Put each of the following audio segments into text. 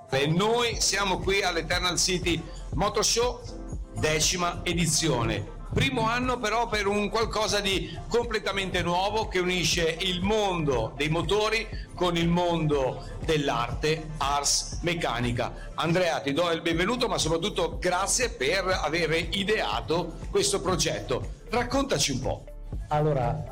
E noi siamo qui all'Eternal City Motor Show, 10ª edizione. Primo anno però per un qualcosa di completamente nuovo che unisce il mondo dei motori con il mondo dell'arte, Ars Meccanica. Andrea, ti do il benvenuto, ma soprattutto grazie per aver ideato questo progetto. Raccontaci un po'. Allora,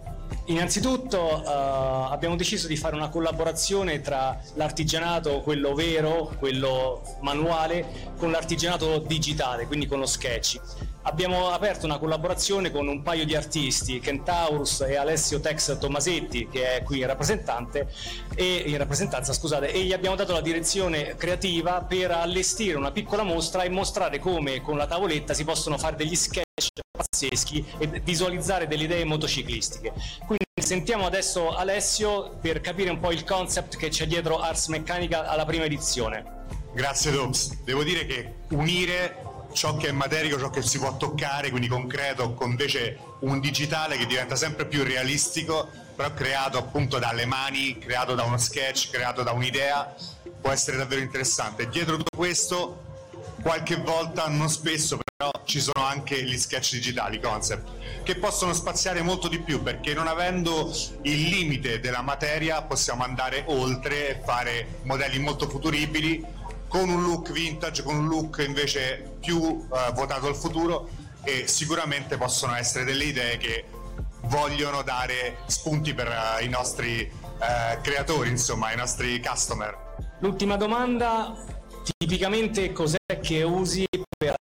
innanzitutto abbiamo deciso di fare una collaborazione tra l'artigianato, quello vero, quello manuale, con l'artigianato digitale, quindi con lo sketch. Abbiamo aperto una collaborazione con un paio di artisti, Kentaurus e Alessio Tex Tomasetti, che è qui in rappresentanza, e gli abbiamo dato la direzione creativa per allestire una piccola mostra e mostrare come con la tavoletta si possono fare degli sketch pazzeschi e visualizzare delle idee motociclistiche. Quindi sentiamo adesso Alessio per capire un po' il concept che c'è dietro Ars Meccanica alla prima edizione. Grazie Dobbs, devo dire che unire ciò che è materico, ciò che si può toccare, quindi concreto, con invece un digitale che diventa sempre più realistico, però creato appunto dalle mani, creato da uno sketch, creato da un'idea, può essere davvero interessante. Dietro tutto questo, qualche volta, non spesso, però ci sono anche gli sketch digitali, concept, che possono spaziare molto di più, perché non avendo il limite della materia possiamo andare oltre e fare modelli molto futuribili, con un look vintage, con un look invece più votato al futuro, e sicuramente possono essere delle idee che vogliono dare spunti per i nostri creatori, insomma, i nostri customer. L'ultima domanda, tipicamente cos'è che usi per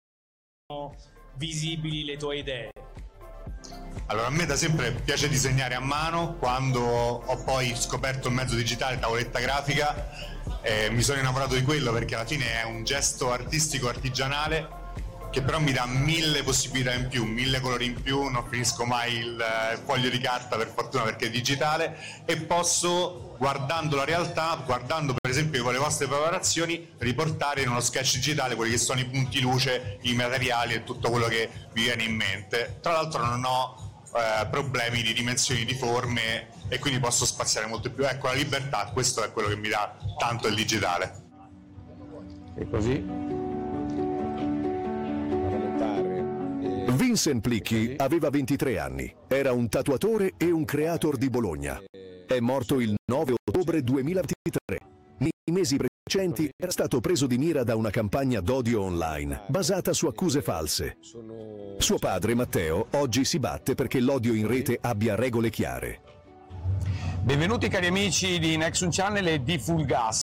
rendere visibili le tue idee? Allora, a me da sempre piace disegnare a mano. Quando ho poi scoperto il mezzo digitale, tavoletta grafica, mi sono innamorato di quello, perché alla fine è un gesto artistico artigianale che però mi dà 1000 possibilità in più, 1000 colori in più, non finisco mai il foglio di carta, per fortuna, perché è digitale, e posso, guardando la realtà, guardando per esempio con le vostre preparazioni, riportare in uno sketch digitale quelli che sono i punti luce, i materiali e tutto quello che vi viene in mente. Tra l'altro non ho problemi di dimensioni, di forme, e quindi posso spaziare molto più. Ecco, la libertà, questo è quello che mi dà tanto il digitale. E così Vincent Plicchi aveva 23 anni, era un tatuatore e un creator di Bologna. È morto il 9 ottobre 2023. Nei mesi precedenti era stato preso di mira da una campagna d'odio online basata su accuse false. Suo padre Matteo oggi si batte perché l'odio in rete abbia regole chiare. benvenuti cari amici di Nexon Channel e di Full Gas.